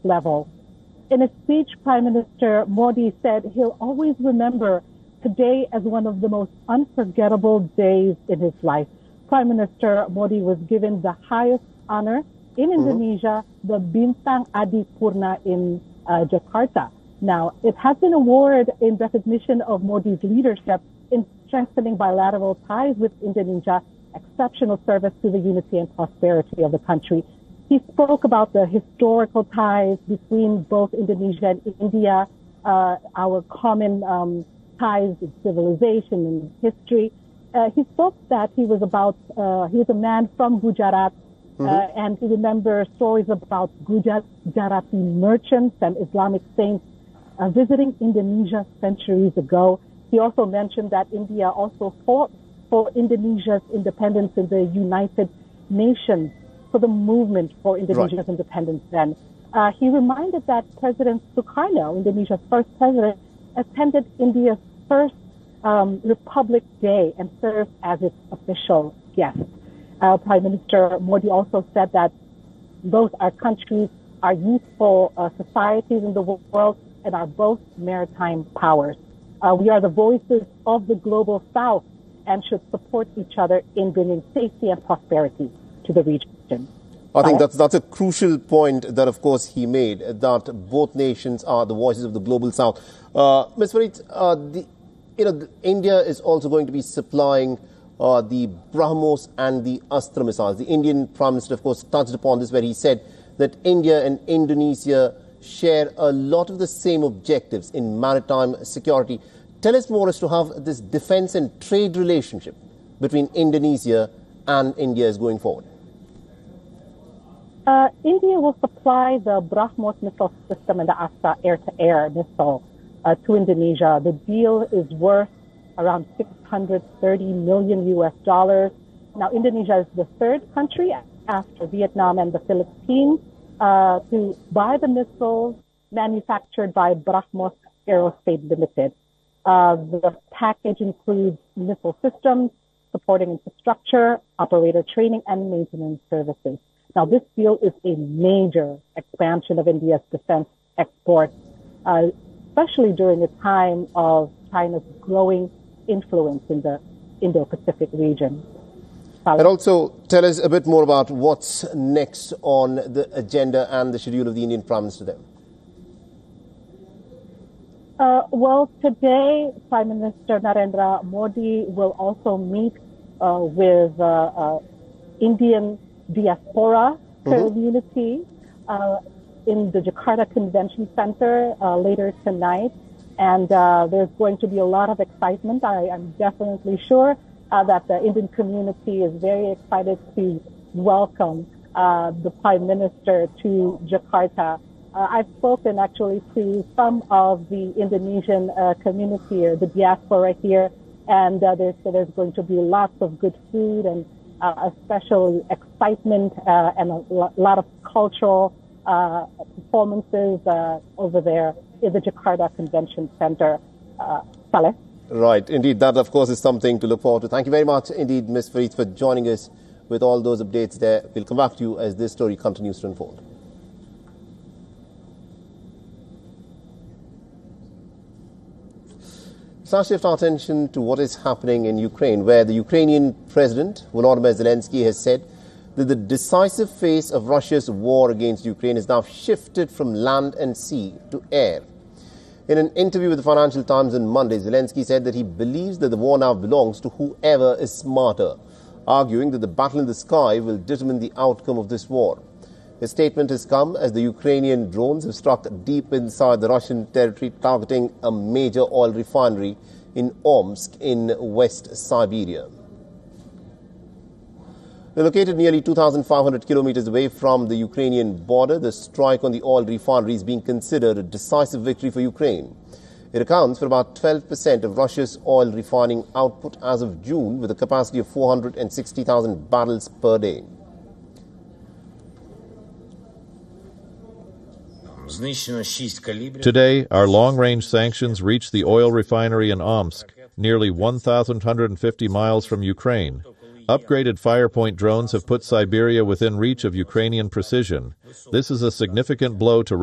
level. In a speech, Prime Minister Modi said he'll always remember today as one of the most unforgettable days in his life. Prime Minister Modi was given the highest honor in Indonesia, the Bintang Adipurna in Jakarta. Now, it has been awarded in recognition of Modi's leadership in strengthening bilateral ties with Indonesia, exceptional service to the unity and prosperity of the country. He spoke about the historical ties between both Indonesia and India, our common ties of civilization and history. He spoke that he was a man from Gujarat, and he remembers stories about Gujarati merchants and Islamic saints visiting Indonesia centuries ago. He also mentioned that India also fought for Indonesia's independence in the United Nations, for the movement for Indonesia's independence then. He reminded that President Sukarno, Indonesia's first president, attended India's first Republic Day and served as its official guest. Prime Minister Modi also said that both our countries are youthful societies in the world and are both maritime powers. We are the voices of the global South and should support each other in bringing safety and prosperity to the region. I think that's a crucial point that, of course, he made, that both nations are the voices of the global South. Ms. Farid, India is also going to be supplying the BrahMos and the Astra missiles. The Indian Prime Minister, of course, touched upon this, where he said that India and Indonesia share a lot of the same objectives in maritime security. Tell us more as to how this defense and trade relationship between Indonesia and India is going forward. India will supply the BrahMos missile system and the Astra air-to-air missile to Indonesia. The deal is worth around $630 million US. Now, Indonesia is the third country after Vietnam and the Philippines to buy the missiles manufactured by BrahMos Aerospace Limited. The package includes missile systems, supporting infrastructure, operator training, and maintenance services. Now, this deal is a major expansion of India's defense exports, especially during a time of China's growing influence in the Indo-Pacific region. And also tell us a bit more about what's next on the agenda and the schedule of the Indian Prime Minister there. Well, today, Prime Minister Narendra Modi will also meet with Indian diaspora community in the Jakarta Convention Center later tonight. And there's going to be a lot of excitement. I am definitely sure that the Indian community is very excited to welcome the Prime Minister to Jakarta. I've spoken actually to some of the Indonesian community or the diaspora here, and there's going to be lots of good food and a special excitement and a lot of cultural performances over there in the Jakarta Convention Center. Saleh? Right. Indeed, that, of course, is something to look forward to. Thank you very much indeed, Ms. Farid, for joining us with all those updates there. We'll come back to you as this story continues to unfold. Let's now shift our attention to what is happening in Ukraine, where the Ukrainian President, Volodymyr Zelensky, has said that the decisive phase of Russia's war against Ukraine is now shifted from land and sea to air. In an interview with the Financial Times on Monday, Zelensky said that he believes that the war now belongs to whoever is smarter, arguing that the battle in the sky will determine the outcome of this war. His statement has come as the Ukrainian drones have struck deep inside the Russian territory, targeting a major oil refinery in Omsk in West Siberia. They're located nearly 2,500 kilometers away from the Ukrainian border. The strike on the oil refinery is being considered a decisive victory for Ukraine. It accounts for about 12% of Russia's oil refining output as of June, with a capacity of 460,000 barrels per day. Today, our long-range sanctions reached the oil refinery in Omsk, nearly 1,150 miles from Ukraine. Upgraded Firepoint drones have put Siberia within reach of Ukrainian precision. This is a significant blow to